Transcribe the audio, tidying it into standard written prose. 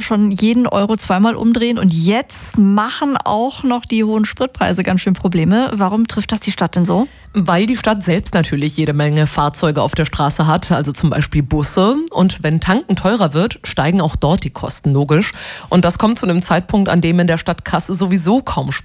schon jeden Euro zweimal umdrehen und jetzt machen auch noch die hohen Spritpreise ganz schön Probleme. Warum trifft das die Stadt denn so? Weil die Stadt selbst natürlich jede Menge Fahrzeuge auf der Straße hat, also zum Beispiel Busse. Und wenn Tanken teurer wird, steigen auch dort die Kosten logisch. Und das kommt zu einem Zeitpunkt, an dem in der Stadtkasse sowieso kaum